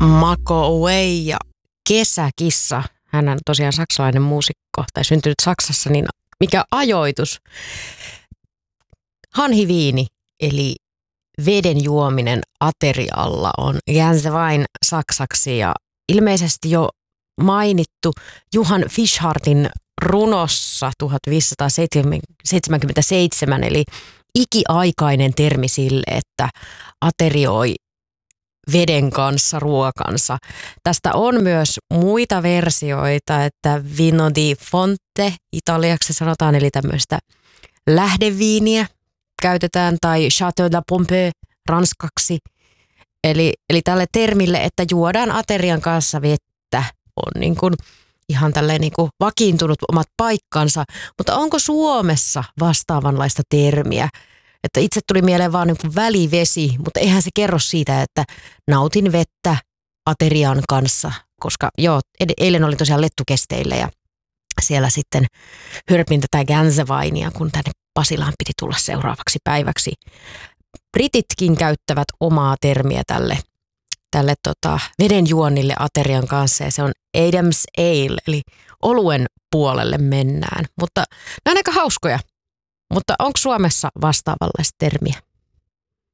Mako Away ja Kesäkissa. Hän on tosiaan saksalainen muusikko tai syntynyt Saksassa, niin mikä ajoitus? Hanhiviini eli veden juominen aterialla on Gänsewein saksaksi ja ilmeisesti jo mainittu Johann Fischartin runossa 1577, eli ikiaikainen termi sille, että aterioi veden kanssa ruokansa. Tästä on myös muita versioita, että vino di fonte italiaksi sanotaan, eli tämmöistä lähdeviiniä käytetään, tai Château de la Pompe ranskaksi. Eli tälle termille, että juodaan aterian kanssa vettä, on niin kuin ihan tälleen niin kuin vakiintunut omat paikkansa. Mutta onko Suomessa vastaavanlaista termiä? Että itse tuli mieleen vaan niin kuin välivesi, mutta eihän se kerro siitä, että nautin vettä aterian kanssa. Koska joo, eilen olin tosiaan lettukesteillä ja siellä sitten hörpin tätä Gänseweinia, kun tänne Pasilaan piti tulla seuraavaksi päiväksi. Brititkin käyttävät omaa termiä tälle vedenjuonnille aterian kanssa ja se on Adam's Ale, eli oluen puolelle mennään. Mutta nämä on aika hauskoja. Mutta onko Suomessa vastaavanlaista termiä?